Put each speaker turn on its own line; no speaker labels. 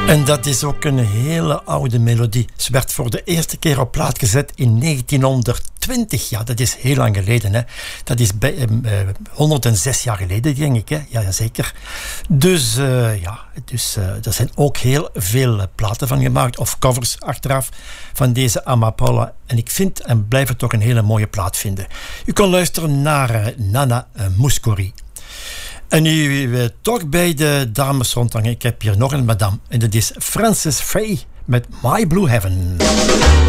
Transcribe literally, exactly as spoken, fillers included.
En dat is ook een hele oude melodie. Ze werd voor de eerste keer op plaat gezet in negentienhonderdtwintig. Ja, dat is heel lang geleden. Hè. Dat is bij, eh, honderdzes jaar geleden, denk ik. Hè. Ja, zeker. Dus uh, ja, dus, uh, er zijn ook heel veel platen van gemaakt. Of covers achteraf van deze Amapola. En ik vind en blijf het toch een hele mooie plaat vinden. U kan luisteren naar uh, Nana uh, Mouskouri. En nu we toch bij de dames rondhangen. Ik heb hier nog een madame. En dat is Frances Faye met My Blue Heaven.